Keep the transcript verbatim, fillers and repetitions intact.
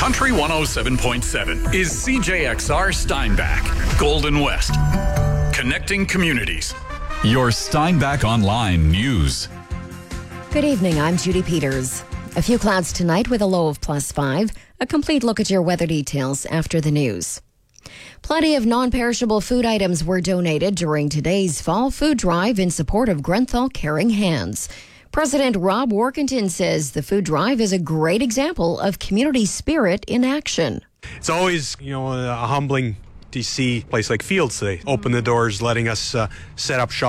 Country one oh seven point seven is C J X R Steinbach, Golden West. Connecting communities. Your Steinbach Online News. Good evening, I'm Judy Peters. A few clouds tonight with a low of plus five. A complete look at your weather details after the news. Plenty of non-perishable food items were donated during today's fall food drive in support of Grenthal Caring Hands. President Rob Workington says the food drive is a great example of community spirit in action. It's always, you know, a humbling to see a place like Fields today open the doors, letting us uh, set up shop.